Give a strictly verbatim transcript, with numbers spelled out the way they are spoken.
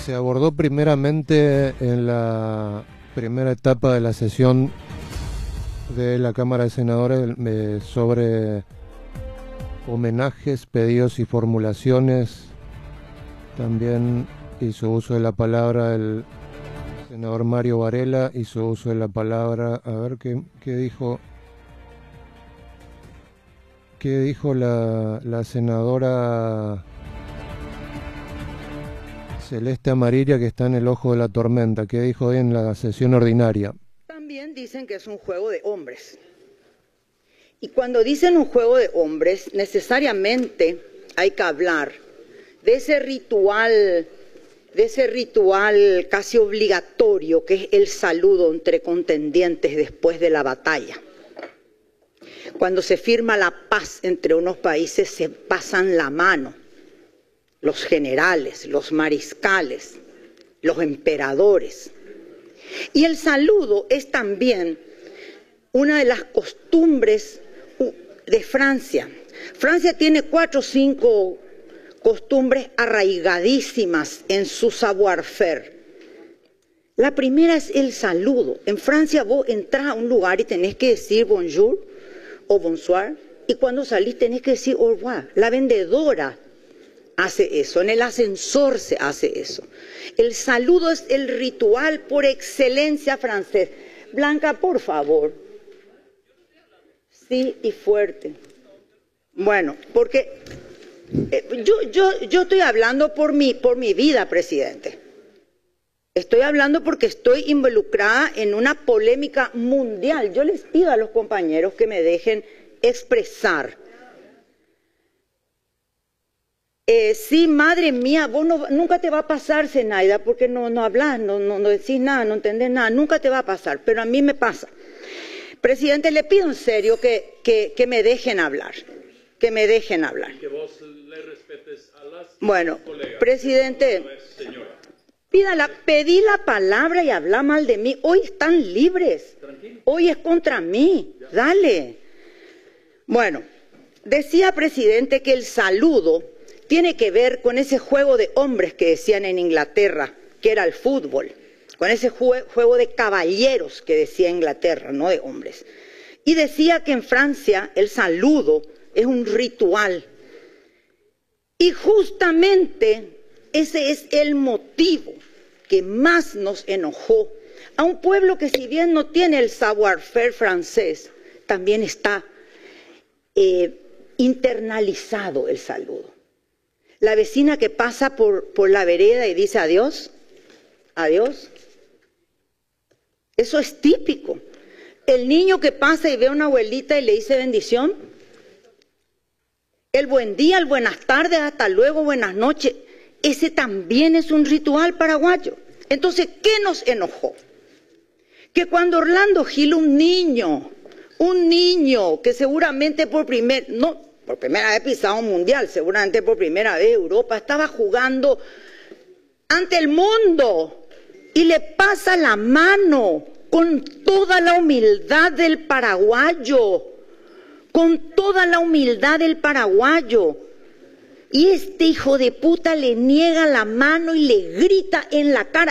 Se abordó primeramente en la primera etapa de la sesión de la Cámara de Senadores eh, sobre homenajes, pedidos y formulaciones. También hizo uso de la palabra el senador Mario Varela, hizo uso de la palabra, a ver qué, qué dijo, qué dijo la, la senadora Celeste Amarilla, que está en el ojo de la tormenta. ¿Qué dijo hoy en la sesión ordinaria? También dicen que es un juego de hombres. Y cuando dicen un juego de hombres, necesariamente hay que hablar de ese ritual, de ese ritual casi obligatorio que es el saludo entre contendientes después de la batalla. Cuando se firma la paz entre unos países, se pasan la mano. Los generales, los mariscales, los emperadores. Y el saludo es también una de las costumbres de Francia. Francia tiene cuatro o cinco costumbres arraigadísimas en su savoir-faire. La primera es el saludo. En Francia vos entrás a un lugar y tenés que decir bonjour o bonsoir, y cuando salís tenés que decir au revoir. La vendedora hace eso, en el ascensor se hace eso. El saludo es el ritual por excelencia francés. Blanca, por favor. Sí, y fuerte. Bueno, porque eh, yo, yo, yo estoy hablando por mi, por mi vida, presidente. Estoy hablando porque estoy involucrada en una polémica mundial. Yo les pido a los compañeros que me dejen expresar. Eh, sí, madre mía, vos no, nunca te va a pasar, Zenaida, porque no, no hablas, no, no, no decís nada, no entendés nada, nunca te va a pasar, pero a mí me pasa. Presidente, le pido en serio que, que, que me dejen hablar, que me dejen hablar. Y que vos le respetes a las bueno, colegas. presidente, pídala, pedí la palabra y habla mal de mí. Hoy están libres, tranquilo. Hoy es contra mí, dale. Bueno, decía, presidente, que el saludo tiene que ver con ese juego de hombres que decían en Inglaterra, que era el fútbol, con ese jue juego de caballeros que decía Inglaterra, no de hombres. Y decía que en Francia el saludo es un ritual. Y justamente ese es el motivo que más nos enojó a un pueblo que, si bien no tiene el savoir-faire francés, también está eh, internalizado el saludo. La vecina que pasa por, por la vereda y dice adiós, adiós. Eso es típico. El niño que pasa y ve a una abuelita y le dice bendición. El buen día, el buenas tardes, hasta luego, buenas noches. Ese también es un ritual paraguayo. Entonces, ¿qué nos enojó? Que cuando Orlando Gil, un niño, un niño que seguramente por primer... no. por primera vez pisado un mundial, seguramente por primera vez Europa, estaba jugando ante el mundo y le pasa la mano con toda la humildad del paraguayo, con toda la humildad del paraguayo. Y este hijo de puta le niega la mano y le grita en la cara.